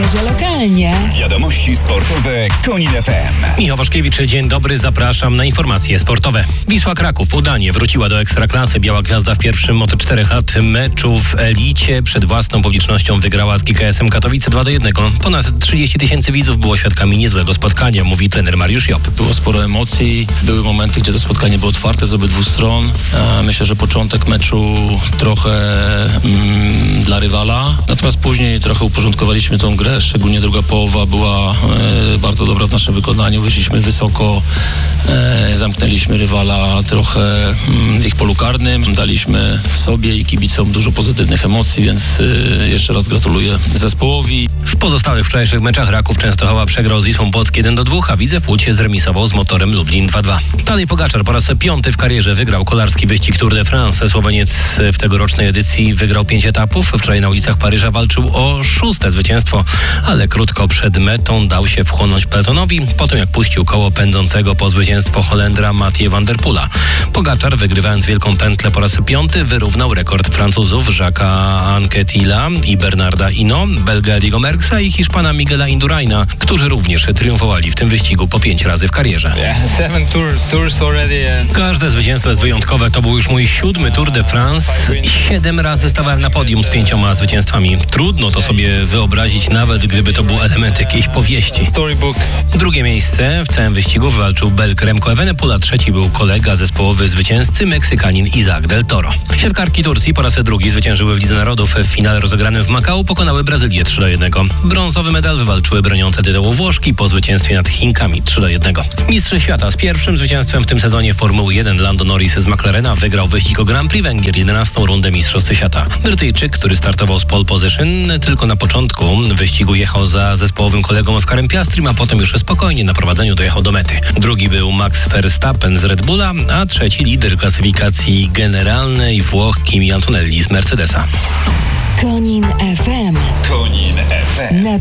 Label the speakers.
Speaker 1: że lokalnie.
Speaker 2: Wiadomości sportowe Konin FM.
Speaker 3: Michał Waszkiewicz, dzień dobry, zapraszam na informacje sportowe. Wisła Kraków udanie wróciła do Ekstraklasy. Biała Gwiazda w pierwszym od 4 lat meczu w Elicie przed własną publicznością wygrała z GKS-em Katowice 2-1. Ponad 30 tysięcy widzów było świadkami niezłego spotkania, mówi trener Mariusz Job.
Speaker 4: Było sporo emocji, były momenty, gdzie to spotkanie było otwarte z obydwu stron. Myślę, że początek meczu trochę dla rywala, natomiast później trochę uporządkowaliśmy tą grę, szczególnie druga połowa była bardzo dobra w naszym wykonaniu, wyszliśmy wysoko, zamknęliśmy rywala trochę w ich polu karnym, daliśmy sobie i kibicom dużo pozytywnych emocji, więc jeszcze raz gratuluję zespołowi.
Speaker 3: W pozostałych wczorajszych meczach Raków Częstochowa przegrał z Wisłą Płock 1-2, a Widzew Łódź zremisował z Motorem Lublin 2-2. Tadej Pogaczar po raz 5 w karierze wygrał kolarski wyścig Tour de France. Słoweniec w tegorocznej edycji wygrał 5 etapów. Wczoraj na ulicach Paryża walczył o 6. zwycięstwo, ale krótko przed metą dał się wchłonąć peletonowi, po tym jak puścił koło pędzącego po zwycięstwo Holendra Mathieu van der Poola. Pogaczar, wygrywając wielką pętlę po raz 5, wyrównał rekord Francuzów Jacques'a Anquetil i Bernarda Hinault, Belga Eddiego Merckxa i Hiszpana Miguela Induraina, którzy również triumfowali w tym wyścigu po 5 razy w karierze. Każde zwycięstwo jest wyjątkowe. To był już mój 7. Tour de France. 7 razy stawałem na podium z 5 zwycięstwami. Trudno to sobie wyobrazić, nawet gdyby to był element jakiejś powieści. Drugie miejsce w całym wyścigu wywalczył Belg Remco Evenepoel, a trzeci był kolega zespołowy zwycięzcy, Meksykanin Isaac del Toro. Siatkarki Turcji po raz drugi zwyciężyły w Lidze Narodów. W finale rozegranym w Makao pokonały Brazylię 3-1. Brązowy medal wywalczyły broniące tytułu Włoszki po zwycięstwie nad Chinkami 3-1. Mistrz świata z pierwszym zwycięstwem w tym sezonie Formuły 1 Lando Norris z McLarena wygrał wyścig o Grand Prix Węgier 11. rundę Mistrzostw Świata. Brytyjczyk, który startował z pole position, tylko na początku wyścigu jechał za zespołowym kolegą Oscarem Piastrim, a potem już spokojnie na prowadzeniu dojechał do mety. Drugi był Max Verstappen z Red Bulla, a trzeci lider klasyfikacji generalnej Włoch Kimi Antonelli z Mercedesa.
Speaker 1: Konin FM.
Speaker 2: Konin FM.